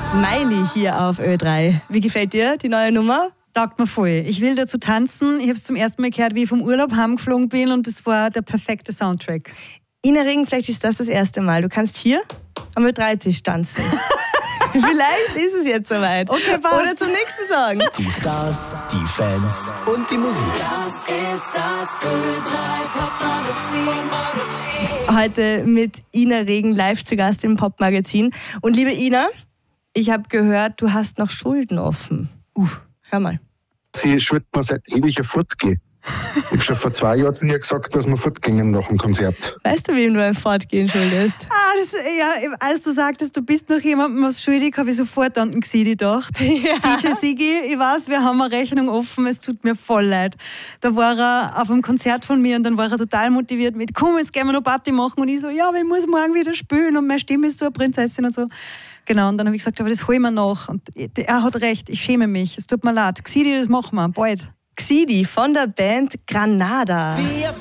Miley hier auf Ö3. Wie gefällt dir die neue Nummer? Taugt mir voll. Ich will dazu tanzen. Ich habe es zum ersten Mal gehört, wie ich vom Urlaub heimgeflogen bin und das war der perfekte Soundtrack. Ina Regen, vielleicht ist das erste Mal. Du kannst hier am Ö3-Tisch tanzen. Vielleicht ist es jetzt soweit. Okay, passt. Oder zum nächsten Song. Die Stars, die Fans und die Musik. Das ist das Ö3 Popmagazin. Heute mit Ina Regen live zu Gast im Popmagazin. Und liebe Ina, ich habe gehört, du hast noch Schulden offen. Hör mal. Sie schuldet mir seit ewig ein Fortgehen. Ich habe schon vor 2 Jahren zu ihr gesagt, dass wir fortgingen nach dem Konzert. Weißt du, wem du ein Fortgehen schuldest? Als du sagtest, du bist noch jemandem was schuldig, habe ich sofort an den Xidi gedacht. Ja. DJ Sigi, ich weiß, wir haben eine Rechnung offen, es tut mir voll leid. Da war er auf einem Konzert von mir und dann war er total motiviert mit, komm, jetzt gehen wir noch Party machen. Und ich so, ja, aber ich muss morgen wieder spielen und meine Stimme ist so eine Prinzessin und so. Genau, und dann habe ich gesagt, aber das holen wir noch. Und er hat recht, ich schäme mich, es tut mir leid. Xidi, das machen wir, bald. Xidi von der Band Granada.